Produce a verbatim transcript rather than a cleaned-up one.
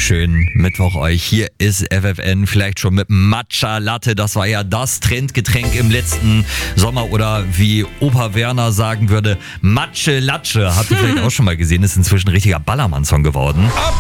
Schönen Mittwoch euch. Hier ist F F N, vielleicht schon mit Matcha Latte. Das war ja das Trendgetränk im letzten Sommer oder wie Opa Werner sagen würde, Matsche Latsche. Habt ihr vielleicht auch schon mal gesehen, ist inzwischen ein richtiger Ballermann-Song geworden.